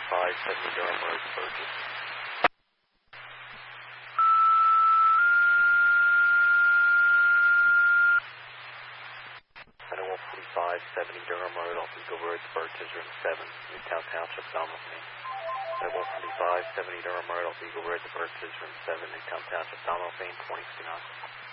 70 Durham Road, Burgess. Center 145, 70 Durham Road, off Eagle Road, Burgess, room 7, Newtown Township, Donaldson. Center 145, 70 Durham Road, off Eagle Road, Burgess, room 7, Newtown Township, Donaldson, 22 knots.